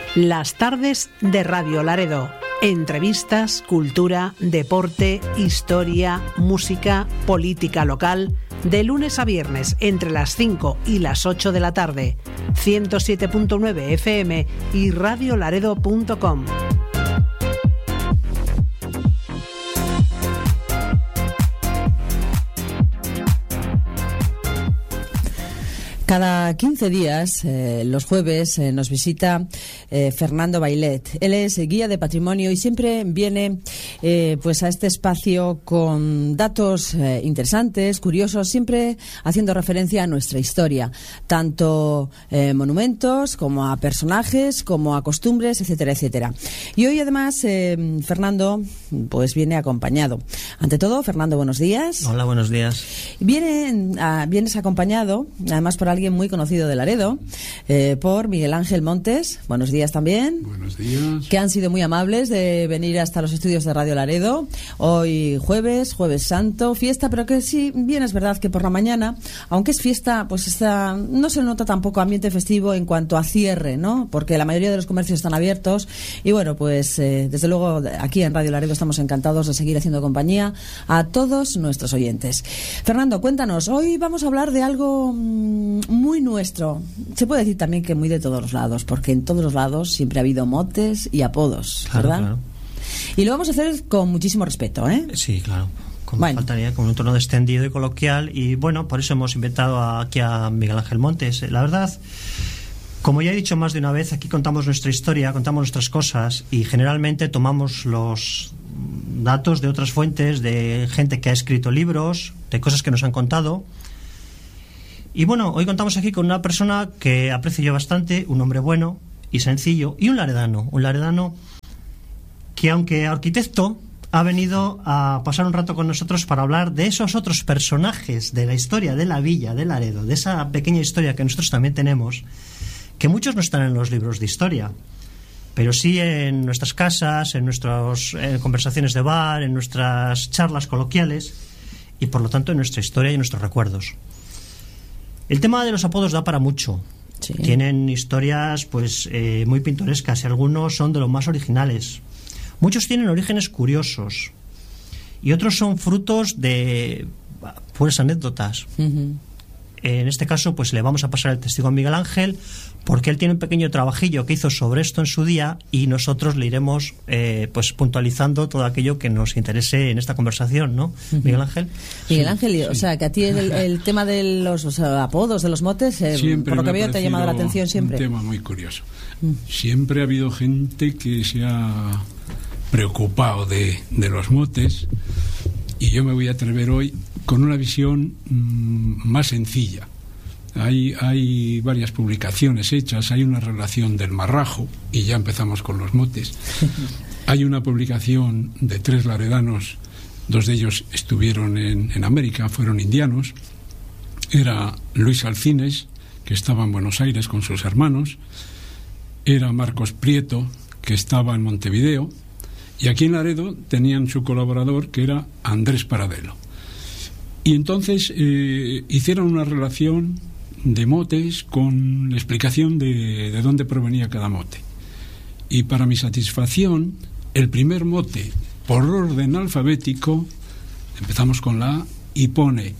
Las tardes de Radio Laredo. Entrevistas, cultura, deporte, historia, música, política local. De lunes a viernes entre las 5 y las 8 de la tarde. 107.9 FM y radiolaredo.com. Cada 15 días, los jueves, nos visita Fernando Bailet. Él es guía de patrimonio y siempre viene pues a este espacio con datos interesantes, curiosos, siempre haciendo referencia a nuestra historia, tanto monumentos como a personajes, como a costumbres, etcétera, etcétera. Y hoy además Fernando pues viene acompañado. Ante todo, Fernando, buenos días. Hola, buenos días. Vienes acompañado, además por alguien muy conocido de Laredo, por Miguel Ángel Montes. Buenos días también. Buenos días. Que han sido muy amables de venir hasta los estudios de Radio Laredo. Hoy jueves santo, fiesta, pero que sí, bien es verdad que por la mañana, aunque es fiesta, pues no se nota tampoco ambiente festivo en cuanto a cierre, ¿no? Porque la mayoría de los comercios están abiertos y bueno, pues desde luego aquí en Radio Laredo estamos encantados de seguir haciendo compañía a todos nuestros oyentes. Fernando, cuéntanos, hoy vamos a hablar de algo muy nuestro. Se puede decir también que muy de todos los lados, porque en todos los lados siempre ha habido motes y apodos, claro, ¿verdad? Claro. Y lo vamos a hacer con muchísimo respeto, ¿eh? Sí, claro. Faltaría con un tono descendido y coloquial, y bueno, por eso hemos invitado aquí a Miguel Ángel Montes. La verdad, como ya he dicho más de una vez, aquí contamos nuestra historia, contamos nuestras cosas y generalmente tomamos los datos de otras fuentes, de gente que ha escrito libros, de cosas que nos han contado. Y bueno, hoy contamos aquí con una persona que aprecio yo bastante, un hombre bueno y sencillo, y un laredano que, aunque arquitecto, ha venido a pasar un rato con nosotros para hablar de esos otros personajes de la historia de la villa de Laredo, de esa pequeña historia que nosotros también tenemos, que muchos no están en los libros de historia, pero sí en nuestras casas, en nuestras conversaciones de bar, en nuestras charlas coloquiales y por lo tanto en nuestra historia y en nuestros recuerdos. El tema de los apodos da para mucho. Sí. Tienen historias pues muy pintorescas y algunos son de los más originales. Muchos tienen orígenes curiosos y otros son frutos de puras anécdotas. Uh-huh. En este caso pues le vamos a pasar el testigo a Miguel Ángel, porque él tiene un pequeño trabajillo que hizo sobre esto en su día y nosotros le iremos pues puntualizando todo aquello que nos interese en esta conversación, ¿no? Uh-huh. Miguel Ángel. Miguel Ángel, sí. O sea, que a ti el tema de los apodos, de los motes, por lo que veo te ha llamado la atención siempre. Un tema muy curioso. Siempre ha habido gente que se ha preocupado de los motes, y yo me voy a atrever hoy con una visión más sencilla. Hay varias publicaciones hechas, hay una relación del marrajo, y ya empezamos con los motes. Hay una publicación de 3 laredanos, 2 de ellos estuvieron en América, fueron indianos. Era Luis Alcines, que estaba en Buenos Aires con sus hermanos, era Marcos Prieto, que estaba en Montevideo, y aquí en Laredo tenían su colaborador, que era Andrés Paradelo. Y entonces hicieron una relación de motes con la explicación de dónde provenía cada mote. Y para mi satisfacción, el primer mote, por orden alfabético, empezamos con la A y pone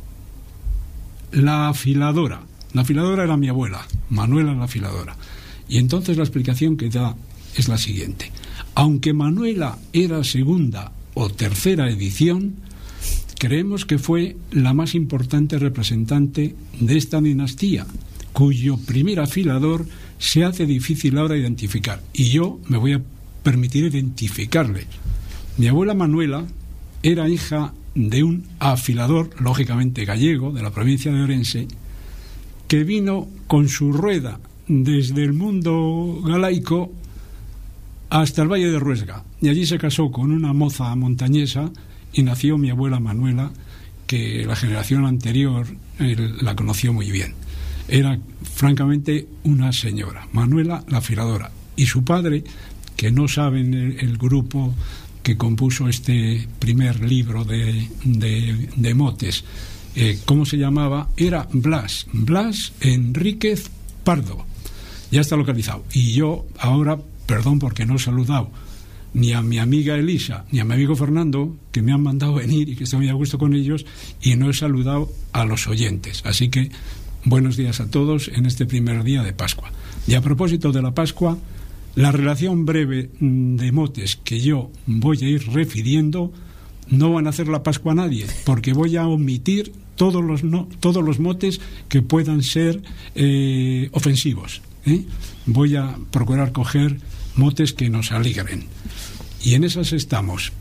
la afiladora. La afiladora era mi abuela, Manuela la afiladora. Y entonces la explicación que da es la siguiente. Aunque Manuela era segunda o tercera edición, creemos que fue la más importante representante de esta dinastía, cuyo primer afilador se hace difícil ahora identificar. Y yo me voy a permitir identificarle. Mi abuela Manuela era hija de un afilador, lógicamente gallego, de la provincia de Orense, que vino con su rueda desde el mundo galaico hasta el Valle de Ruesga, y allí se casó con una moza montañesa y nació mi abuela Manuela, que la generación anterior la conoció muy bien. Era francamente una señora, Manuela la afiladora, y su padre, que no saben el grupo que compuso este primer libro de motes, ¿cómo se llamaba? Era Blas Enríquez Pardo. Ya está localizado. Y yo ahora, perdón porque no he saludado ni a mi amiga Elisa ni a mi amigo Fernando, que me han mandado venir y que estoy muy a gusto con ellos, y no he saludado a los oyentes. Así que buenos días a todos en este primer día de Pascua. Y a propósito de la Pascua, la relación breve de motes que yo voy a ir refiriendo no van a hacer la Pascua a nadie, porque voy a omitir todos los motes que puedan ser ofensivos. Voy a procurar coger motes que nos alegren. Y en esas estamos.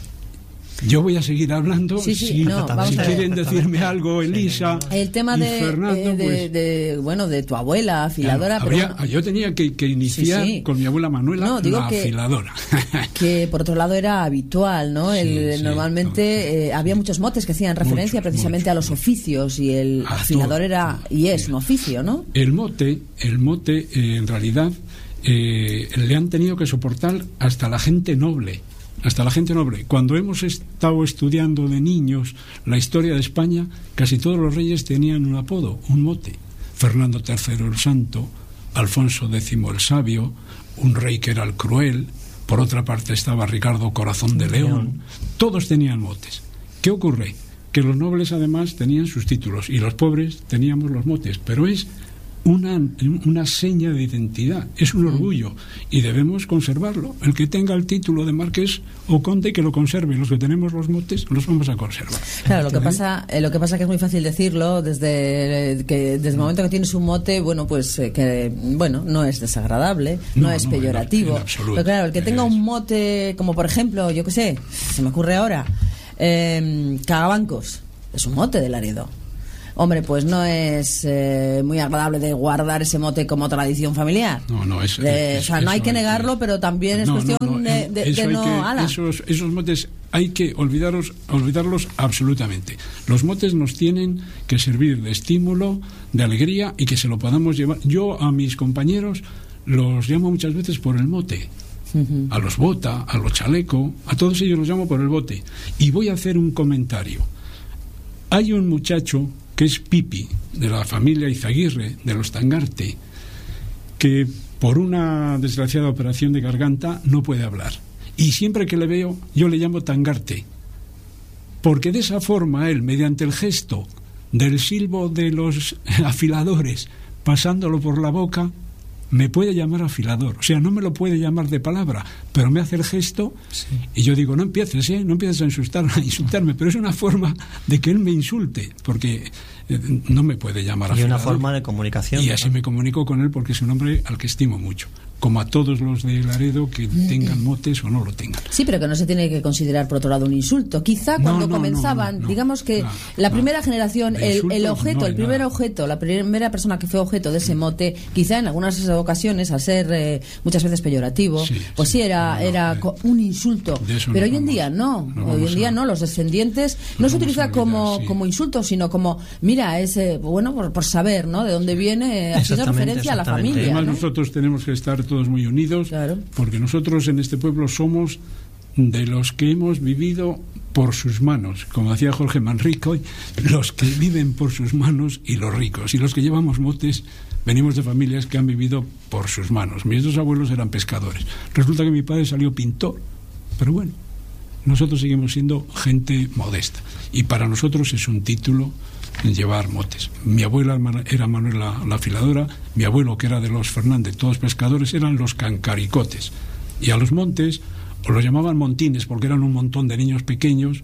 Yo voy a seguir hablando. Sí, si quieren decirme algo, Elisa, el tema y de, Fernando, de tu abuela afiladora. Yo tenía que iniciar con mi abuela Manuela, la afiladora. Que por otro lado era habitual, ¿no? Normalmente había muchos motes que hacían referencia precisamente a los oficios, y el afilador era y es un oficio, ¿no? El mote en realidad le han tenido que soportar hasta la gente noble. Cuando hemos estado estudiando de niños la historia de España, casi todos los reyes tenían un apodo, un mote. Fernando III el Santo, Alfonso X el Sabio, un rey que era el Cruel, por otra parte estaba Ricardo Corazón de León. Todos tenían motes. ¿Qué ocurre? Que los nobles además tenían sus títulos y los pobres teníamos los motes, pero es una seña de identidad, es un orgullo y debemos conservarlo. El que tenga el título de marqués o conde, que lo conserve. Los que tenemos los motes los vamos a conservar. Claro, lo que pasa que es muy fácil decirlo desde el momento que tienes un mote, no es desagradable, no es peyorativo. Pero claro, el que tenga un mote, como por ejemplo, yo qué sé, se me ocurre ahora, Cagabancos, es un mote de Laredo. Hombre, pues no es muy agradable de guardar ese mote como tradición familiar. No hay que negarlo, pero también es cuestión de no... Esos motes hay que olvidarlos absolutamente. Los motes nos tienen que servir de estímulo, de alegría, y que se lo podamos llevar. Yo a mis compañeros los llamo muchas veces por el mote. A los Bota, a los Chaleco, a todos ellos los llamo por el bote. Y voy a hacer un comentario. Hay un muchacho que es Pipi, de la familia Izaguirre, de los Tangarte, que por una desgraciada operación de garganta no puede hablar. Y siempre que le veo, yo le llamo Tangarte, porque de esa forma él, mediante el gesto del silbo de los afiladores, pasándolo por la boca, me puede llamar afilador. O sea, no me lo puede llamar de palabra, pero me hace el gesto, y yo digo, no empieces a insultarme, pero es una forma de que él me insulte, porque no me puede llamar afilador. Y una forma de comunicación. Y así me comunico con él, porque es un hombre al que estimo mucho, como a todos los de Laredo, que tengan motes o no lo tengan. Sí, pero que no se tiene que considerar por otro lado un insulto. Quizá cuando comenzaban, digamos que la primera generación, el primer objeto, la primera persona que fue objeto de ese mote, quizá en algunas ocasiones, al ser muchas veces peyorativo, era un insulto. Pero hoy en día no. Hoy en día no. Los descendientes no se utiliza como insulto, sino como, mira, por saber, ¿no?, de dónde viene, haciendo referencia a la familia. Además, nosotros tenemos que estar todos muy unidos, porque nosotros en este pueblo somos de los que hemos vivido por sus manos, como decía Jorge Manrico, los que viven por sus manos y los ricos, y los que llevamos motes venimos de familias que han vivido por sus manos. Mis dos abuelos eran pescadores, resulta que mi padre salió pintor, pero bueno, nosotros seguimos siendo gente modesta, y para nosotros es un título en llevar motes. Mi abuela era Manuela la afiladora, mi abuelo, que era de los Fernández, todos pescadores, eran los Cancaricotes, y a los montes o los llamaban montines porque eran un montón de niños pequeños,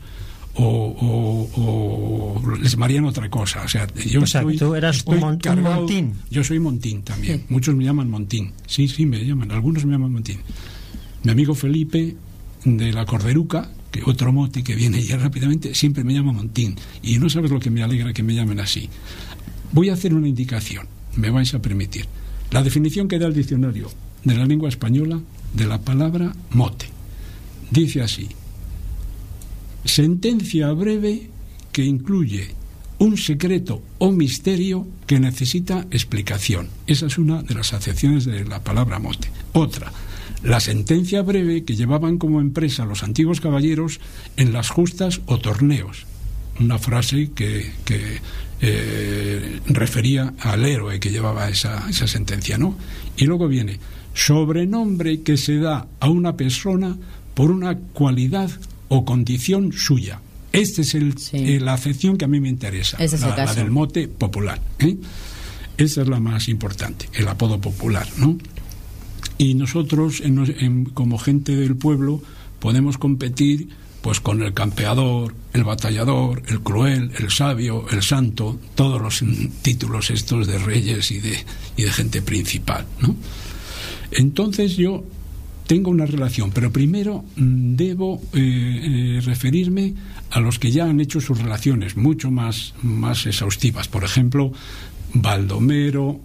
o les llamarían otra cosa. O sea, tú eras un montín. Yo soy montín también, muchos me llaman montín, sí me llaman, algunos me llaman montín. Mi amigo Felipe de la Corderuca, que otro mote que viene ya rápidamente, siempre me llama montín, y no sabes lo que me alegra que me llamen así. Voy a hacer una indicación, me vais a permitir. La definición que da el diccionario de la lengua española de la palabra mote dice así: sentencia breve que incluye un secreto o misterio que necesita explicación. Esa es una de las acepciones de la palabra mote. Otra, la sentencia breve que llevaban como empresa los antiguos caballeros en las justas o torneos. Una frase que refería al héroe que llevaba esa sentencia, ¿no? Y luego viene sobrenombre que se da a una persona por una cualidad o condición suya. Esta es la acepción que a mí me interesa, la del mote popular, ¿eh? Esa es la más importante, el apodo popular, ¿no? Y nosotros, como gente del pueblo, podemos competir pues con el campeador, el batallador, el cruel, el sabio, el santo, todos los títulos estos de reyes y de gente principal, ¿no? Entonces yo tengo una relación, pero primero debo referirme a los que ya han hecho sus relaciones mucho más exhaustivas. Por ejemplo, Baldomero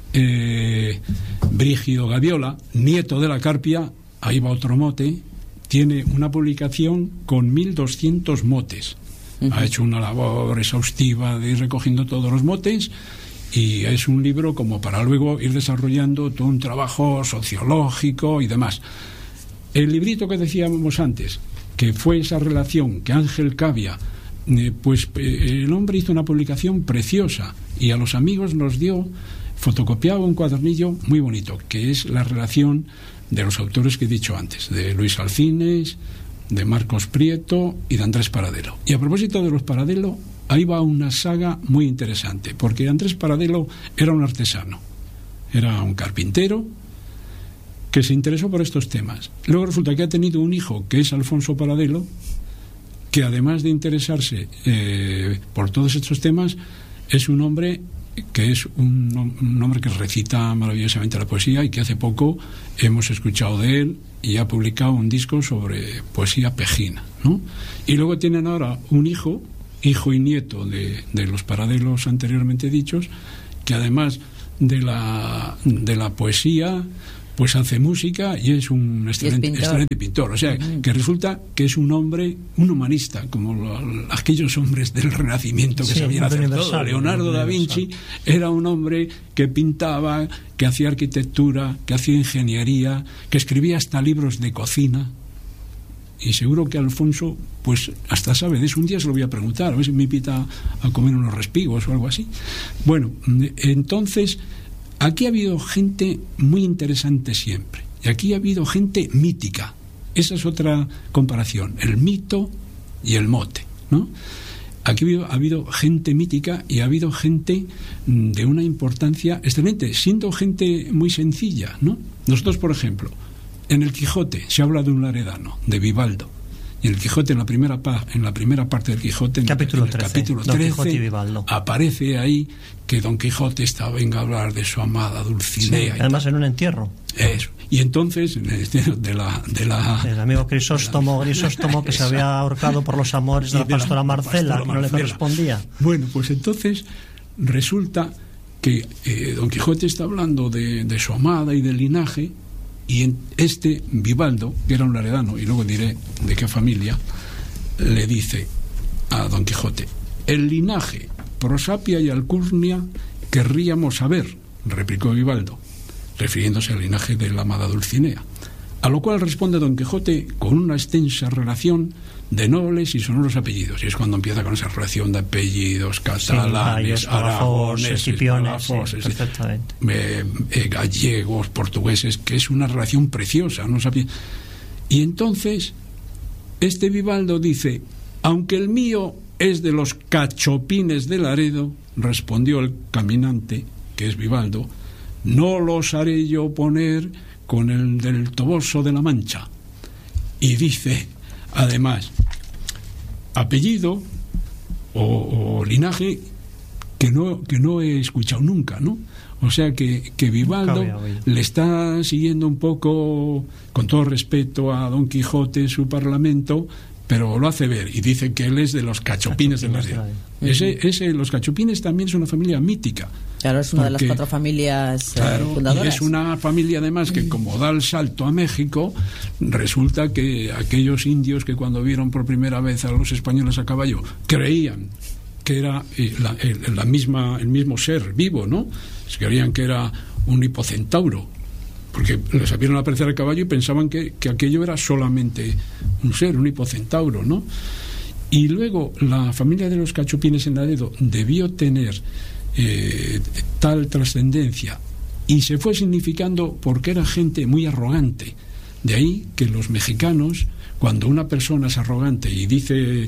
Brígido Gaviola, nieto de la Carpia, ahí va otro mote, tiene una publicación con 1200 motes. Ha hecho una labor exhaustiva de ir recogiendo todos los motes, y es un libro como para luego ir desarrollando todo un trabajo sociológico y demás. El librito que decíamos antes, que fue esa relación que Ángel Cavia, el hombre hizo una publicación preciosa y a los amigos nos dio fotocopiado un cuadernillo muy bonito, que es la relación de los autores que he dicho antes, de Luis Alcines, de Marcos Prieto y de Andrés Paradelo. Y a propósito de los Paradelo, ahí va una saga muy interesante, porque Andrés Paradelo era un artesano, era un carpintero que se interesó por estos temas. Luego resulta que ha tenido un hijo que es Alfonso Paradelo, que además de interesarse por todos estos temas, es un hombre que es un hombre que recita maravillosamente la poesía y que hace poco hemos escuchado de él y ha publicado un disco sobre poesía pejina, ¿no? Y luego tienen ahora un hijo y nieto de los Paradelos anteriormente dichos, que además de la poesía pues hace música y es un excelente pintor. O sea, que resulta que es un hombre, un humanista, como aquellos hombres del Renacimiento que sabían hacer todo. Leonardo da Vinci era un hombre que pintaba, que hacía arquitectura, que hacía ingeniería, que escribía hasta libros de cocina. Y seguro que Alfonso, pues hasta sabe de eso. Un día se lo voy a preguntar, a ver si me invita a comer unos respigos o algo así. Bueno, entonces, aquí ha habido gente muy interesante siempre. Y aquí ha habido gente mítica. Esa es otra comparación, el mito y el mote, ¿no? Aquí ha habido gente mítica y ha habido gente de una importancia excelente, siendo gente muy sencilla, ¿no? Nosotros, por ejemplo, en el Quijote se habla de un laredano, de Vivaldo. Y en el Quijote, en la primera parte del Quijote, capítulo 13, capítulo 13, aparece ahí que Don Quijote venga a hablar de su amada Dulcinea. Sí, además en un entierro. Eso. Y entonces, el amigo Crisóstomo, que se había ahorcado por los amores de la pastora Marcela, que no le correspondía. Bueno, pues entonces resulta que Don Quijote está hablando de su amada y del linaje. Y Vivaldo, que era un laredano, y luego diré de qué familia, le dice a Don Quijote: el linaje, prosapia y alcurnia querríamos saber, replicó Vivaldo, refiriéndose al linaje de la amada Dulcinea. A lo cual responde Don Quijote con una extensa relación de nobles y sonoros apellidos. Y es cuando empieza con esa relación de apellidos catalanes, aragoneses, perfectamente. Gallegos, portugueses, que es una relación preciosa, ¿no? Y entonces Vivaldo dice: aunque el mío es de los cachopines de Laredo, respondió el caminante, que es Vivaldo, no los haré yo poner con el del Toboso de la Mancha. Y dice además apellido o linaje que no he escuchado nunca, ¿no? O sea que Vivaldo le está siguiendo un poco, con todo respeto a Don Quijote, su parlamento, pero lo hace ver y dice que él es de los cachopines de Laredo. Los cachopines también es una familia mítica. Claro, es una de las 4 familias fundadoras. Y es una familia además que, como da el salto a México, resulta que aquellos indios que cuando vieron por primera vez a los españoles a caballo creían que era el mismo ser vivo, ¿no? Creían que era un hipocentauro, porque les vieron aparecer a caballo y pensaban que aquello era solamente un ser, un hipocentauro, ¿no? Y luego la familia de los Cachupines en Laredo debió tener tal trascendencia y se fue significando porque era gente muy arrogante. De ahí que los mexicanos, cuando una persona es arrogante y dice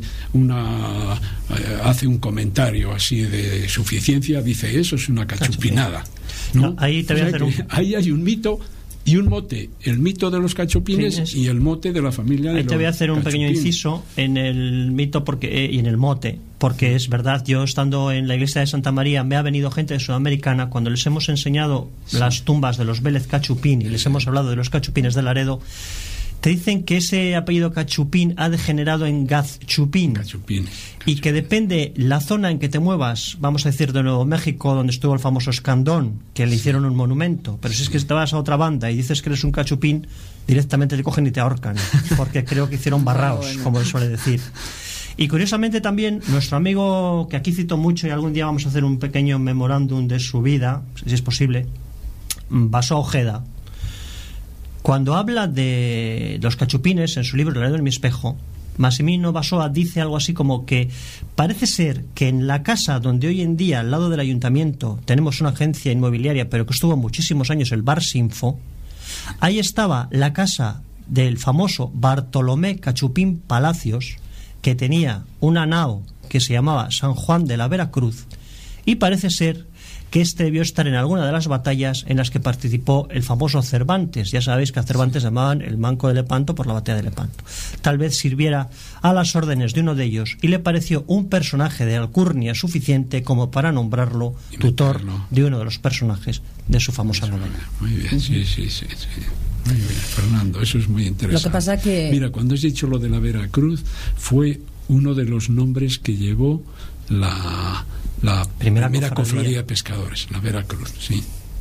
hace un comentario así de suficiencia, dice eso es una cachupinada, ¿no? No, ahí te voy a hacer ahí hay un mito y un mote, el mito de los Cachupines y el mote de la familia de los Cachupines. Ahí te voy a hacer un pequeño inciso en el mito y en el mote, porque es verdad, yo estando en la iglesia de Santa María me ha venido gente de Sudamericana, cuando les hemos enseñado las tumbas de los Vélez Cachupín y les hemos hablado de los Cachupines de Laredo, te dicen que ese apellido Cachupín ha degenerado en Gazchupín. Y que depende la zona en que te muevas, vamos a decir de Nuevo México, donde estuvo el famoso Escandón, que le hicieron un monumento, pero si es que te vas a otra banda y dices que eres un Cachupín, directamente te cogen y te ahorcan, porque creo que hicieron barraos, como se suele decir. Y curiosamente también nuestro amigo, que aquí cito mucho y algún día vamos a hacer un pequeño memorándum de su vida, si es posible, Vasó Ojeda, cuando habla de los Cachupines en su libro Laredo en mi espejo, Massimino Basoa dice algo así como que parece ser que en la casa donde hoy en día, al lado del ayuntamiento, tenemos una agencia inmobiliaria, pero que estuvo muchísimos años, el Bar Sinfo, ahí estaba la casa del famoso Bartolomé Cachupín Palacios, que tenía una nao que se llamaba San Juan de la Veracruz, y parece ser que este debió estar en alguna de las batallas en las que participó el famoso Cervantes. Ya sabéis que a Cervantes llamaban el Manco de Lepanto por la batalla de Lepanto. Tal vez sirviera a las órdenes de uno de ellos y le pareció un personaje de alcurnia suficiente como para nombrarlo tutor de uno de los personajes de su famosa novela. Muy bien, sí. Muy bien, Fernando, eso es muy interesante. Lo que pasa que... Mira, cuando has dicho lo de la Veracruz, fue uno de los nombres que llevó la primera cofradía de pescadores, la Veracruz, sí.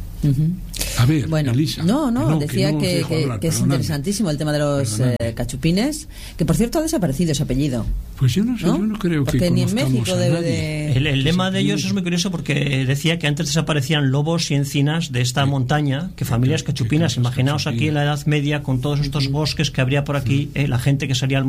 A ver, bueno, Elisa. No, decía que es interesantísimo el tema de los Cachupines, que por cierto ha desaparecido ese apellido. Pues yo no sé, yo no creo porque que ni en conozcamos México debe de... El lema de ellos es muy curioso porque decía que antes desaparecían lobos y encinas de esta montaña, que familias cachupinas, imaginaos aquí en la Edad Media con todos estos bosques que habría por aquí, la gente que salía al